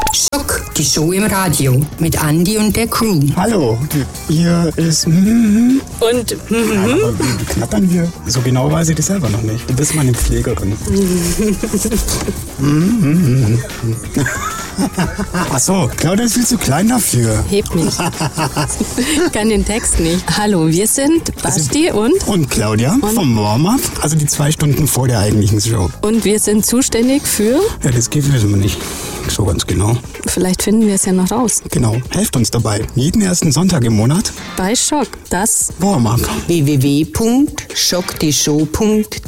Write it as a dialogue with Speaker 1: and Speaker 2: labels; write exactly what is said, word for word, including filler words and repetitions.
Speaker 1: Schock, die Show im Radio mit Andi und der Crew.
Speaker 2: Hallo, hier ist... Und?
Speaker 1: Ja,
Speaker 2: aber wie knattern wir? So genau weiß ich das selber noch nicht. Du bist meine Pflegerin. Ach so, Claudia ist viel zu klein dafür.
Speaker 3: Hebt mich. Kann den Text nicht. Hallo, wir sind Basti und...
Speaker 2: Und Claudia
Speaker 3: und
Speaker 2: vom Warm-Up, also die zwei Stunden vor der eigentlichen Show.
Speaker 3: Und wir sind zuständig für...
Speaker 2: Ja, das geht, wissen wir nicht so ganz genau.
Speaker 3: Vielleicht finden wir es ja noch raus.
Speaker 2: Genau, helft uns dabei. Jeden ersten Sonntag im Monat
Speaker 3: bei Schock, das
Speaker 2: Warm-Up.
Speaker 1: w w w punkt schock die show punkt